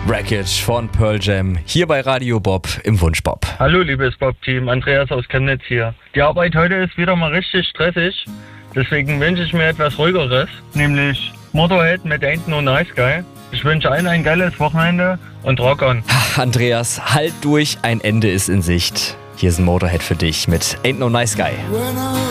Wreckage von Pearl Jam hier bei Radio Bob im Wunschbob. Hallo liebes Bob-Team, Andreas aus Chemnitz hier. Die Arbeit heute ist wieder mal richtig stressig, deswegen wünsche ich mir etwas ruhigeres, nämlich Motorhead mit Ain't No Nice Guy. Ich wünsche allen ein geiles Wochenende und Rock on. Andreas, halt durch, ein Ende ist in Sicht. Hier ist ein Motorhead für dich mit Ain't No Nice Guy.